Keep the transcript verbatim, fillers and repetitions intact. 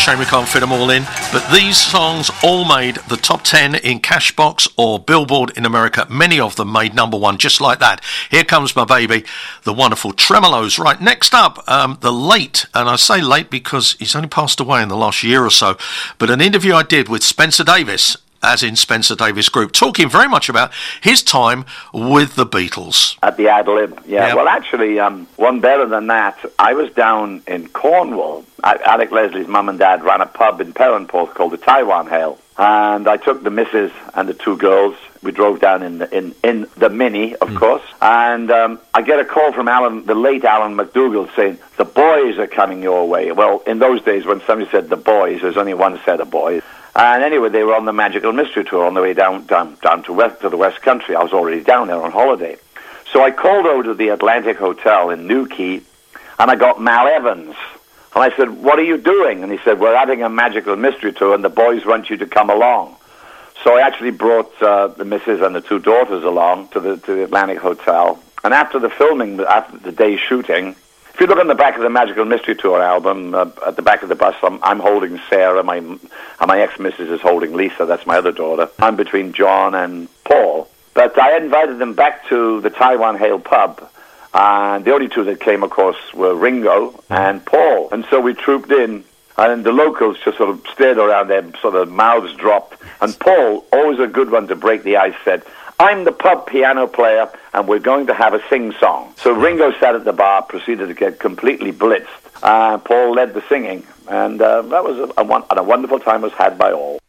shame we can't fit them all in, but these songs all made the top ten in Cashbox or Billboard in America. Many of them made number one just like that. Here Comes My Baby, the wonderful Tremolos. Right, next up, um, the late, and I say late because he's only passed away in the last year or so, but an interview I did with Spencer Davis, as in Spencer Davis Group, talking very much about his time with the Beatles. At the Ad Lib, yeah. yeah. Well, actually, um, one better than that, I was down in Cornwall. Alec Leslie's mum and dad ran a pub in Perranporth called the Taiwan Hale. And I took the missus and the two girls. We drove down in the, in, in the Mini, of mm. course. And um, I get a call from Alan, the late Alan McDougall, saying, the boys are coming your way. Well, in those days, when somebody said the boys, there's only one set of boys. And anyway, they were on the Magical Mystery Tour on the way down down, down to, west, to the West Country. I was already down there on holiday. So I called over to the Atlantic Hotel in Newquay, and I got Mal Evans. And I said, what are you doing? And he said, we're having a Magical Mystery Tour, and the boys want you to come along. So I actually brought uh, the missus and the two daughters along to the, to the Atlantic Hotel. And after the filming, after the day's shooting, if you look on the back of the Magical Mystery Tour album, uh, at the back of the bus, I'm, I'm holding Sarah, my, and my ex-missus is holding Lisa, that's my other daughter. I'm between John and Paul. But I invited them back to the Taiwan Hale pub, and the only two that came, of course, were Ringo and Paul. And so we trooped in, and the locals just sort of stared around there, sort of mouths dropped. And Paul, always a good one to break the ice, said, I'm the pub piano player, and we're going to have a sing-song. So Ringo sat at the bar, proceeded to get completely blitzed. Uh, Paul led the singing, and uh, that was a, a, one, and a wonderful time was had by all.